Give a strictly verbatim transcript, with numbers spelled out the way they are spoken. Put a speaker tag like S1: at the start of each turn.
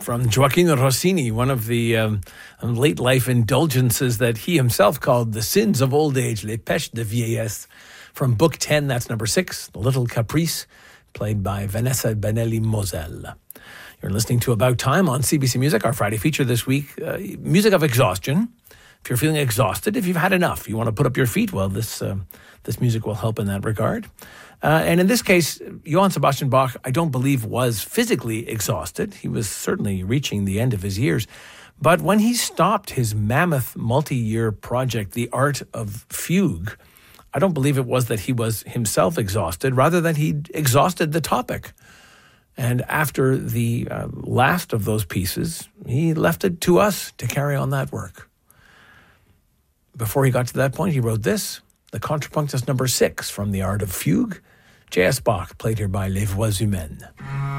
S1: from Gioacchino Rossini, one of the um, late life indulgences that he himself called the sins of old age, Les Péchés de Vieillesse. From Book ten, that's number six, The Little Caprice, played by Vanessa Benelli Moselle. You're listening to About Time on C B C Music, our Friday feature this week, uh, music of exhaustion. If you're feeling exhausted, if you've had enough, you want to put up your feet, well, this uh, this music will help in that regard. Uh, and in this case, Johann Sebastian Bach, I don't believe, was physically exhausted. He was certainly reaching the end of his years. But when he stopped his mammoth multi-year project, The Art of Fugue, I don't believe it was that he was himself exhausted, rather that he exhausted the topic. And after the uh, last of those pieces, he left it to us to carry on that work. Before he got to that point, he wrote this, the Contrapunctus number six from The Art of Fugue, J S. Bach, played here by Les Voix Humaines.